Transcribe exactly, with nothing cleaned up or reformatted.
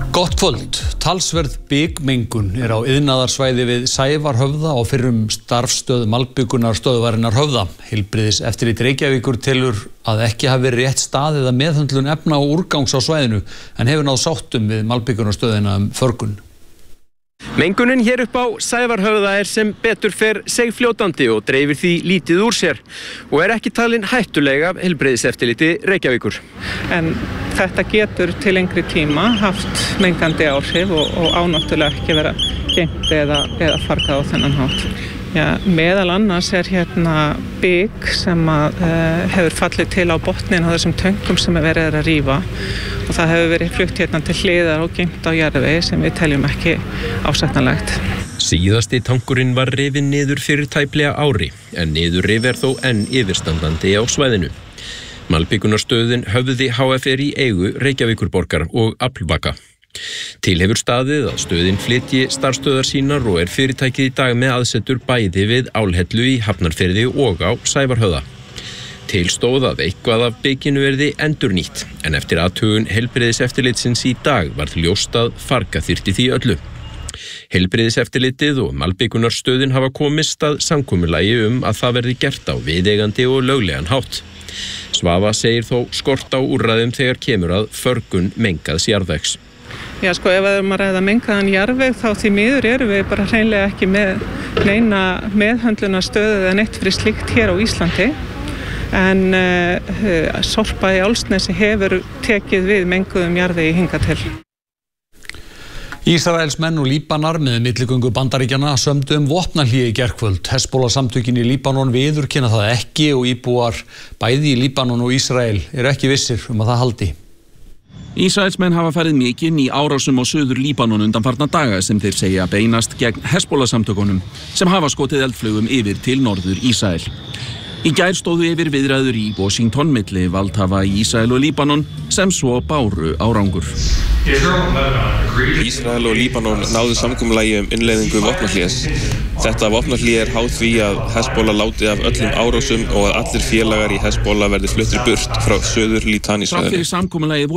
Gott kvöld. Talsverð bygmengun er á iðnaðarsvæði við Sævarhöfða og fyrrum starfsstöð malbikunar stöðvarinnar Höfða. Heilbrigðiseftirlit Reykjavíkur telur að ekki hafi verið rétt staðið að meðhöndlun efna og úrgangs á svæðinu en hefur náð sáttum við malbikunarstöðina um förgun. Mengunin hér upp á Sævarhöfða er sem betur fer seigfljótandi og dreifir því lítið úr sér og er ekki talin hættuleg af heilbrigðiseftirliti Reykjavíkur. En þetta getur til lengri tíma haft mengandi áhrif og, og ánáttúrulega ekki vera geymt eða, eða fargað á þennan hátt. Já, meðal annars er hérna bygg sem að, uh, hefur fallið til á botnin á þessum töngum sem er verið að rífa og það hefur verið flutt hérna til hliðar og geymt á jarðvegi sem við teljum ekki ásættanlegt. Síðasti tankurinn var rifinn niður fyrir tæplega ári en niðurrif er þó enn yfirstandandi á svæðinu. Malbikunarstöðin Höfði H F er í eigu Reykjavíkurborgar og Aflvaka. Til hefur staðið að stöðin flytji starfsstöðvar sínar og er fyrirtækið í dag með aðsetur bæði við Álhellu í Hafnarfirði og á Sævarhöfða. Til stóð að eitthvað af bygginu verði endurnýtt en eftir athugun heilbrigðiseftirlitsins í dag varð ljóst að farga þyrfti því öllu. Heilbrigðiseftirlitið og malbikunarstöðin hafa komist að samkomulagi um að það verði gert á viðeigandi og löglegan hátt. Svava segir þó skort á úrræðum þegar kemur að förgun mengaðs jarðvegs. Já, sko, ef við erum að ræða mengaðan jarðveg þá því miður erum við bara hreinlega ekki með neina meðhöndlunarstöðu eða neitt fyrir slíkt hér á Íslandi. En uh, Sorpa í Álfsnesi hefur tekið við menguðum jarðvegi hingað til. Ísraelsmenn og Líbanar með milligöngu Bandaríkjanna sömdu um vopnahlé í gærkvöld. Hezbollah-samtökin í Líbanon viðurkenna það ekki og íbúar bæði í Líbanon og Ísrael eru ekki vissir um að það haldi. Ísraelsmenn hafa farið mikinn í árásum á suður Líbanon undanfarna daga sem þeir segja beinast gegn Hezbollah-samtökunum sem hafa skotið eldflaugum yfir til norður Ísrael. Í gær stóðu yfir viðræður í Washington milli valdhafa í Ísrael og Líbanon sem svo báru árangur. Ísrael og Líbanon náðu samkomulagi um innleiðingu vopnahlés. Þetta vopnahlé er háð því að Hezbollah láti af öllum árásum og að allir félagar í Hezbollah verði fluttir burt frá suður Lítanísvæðinu.